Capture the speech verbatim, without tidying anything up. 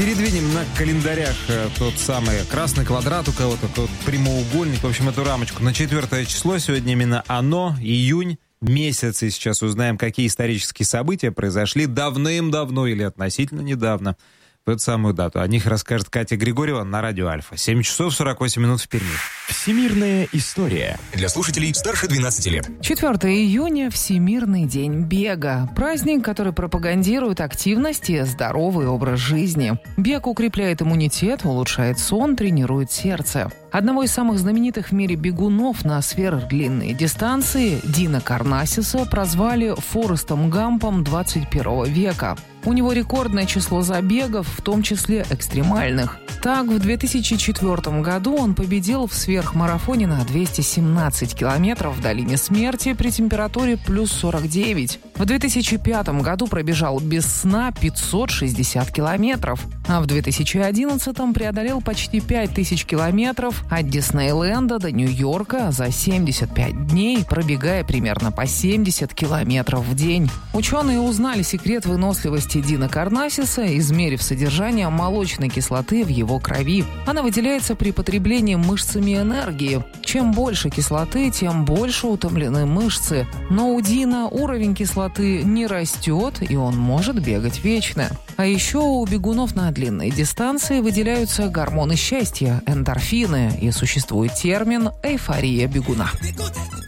Передвинем на календарях э, тот самый красный квадрат у кого-то, тот прямоугольник, в общем, эту рамочку. На четвертое число сегодня именно оно, июнь, месяц. И сейчас узнаем, какие исторические события произошли давным-давно или относительно недавно в эту самую дату. О них расскажет Катя Григорьева на радио Альфа. семь часов сорок восемь минут в Перми. Всемирная история. Для слушателей старше двенадцати лет. четвёртого июня – Всемирный день бега. Праздник, который пропагандирует активность и здоровый образ жизни. Бег укрепляет иммунитет, улучшает сон, тренирует сердце. Одного из самых знаменитых в мире бегунов на сверхдлинные дистанции, Дина Карнасиса, прозвали Форестом Гампом двадцать первого века. У него рекордное число забегов, в том числе экстремальных. Так, в две тысячи четвёртом году он победил в сверхмарафоне на двести семнадцать километров в долине смерти при температуре плюс сорок девять. В две тысячи пятом году пробежал без сна пятьсот шестьдесят километров. А в две тысячи одиннадцатом преодолел почти пять тысяч километров от Диснейленда до Нью-Йорка за семьдесят пять дней, пробегая примерно по семьдесят километров в день. Ученые узнали секрет выносливости Дина Карнасиса, измерив содержание молочной кислоты в его крови. Она выделяется при потреблении мышцами энергии. Чем больше кислоты, тем больше утомлены мышцы. Но у Дина уровень кислоты не растет, и он может бегать вечно. А еще у бегунов на длинной дистанции выделяются гормоны счастья – эндорфины, и существует термин «эйфория бегуна».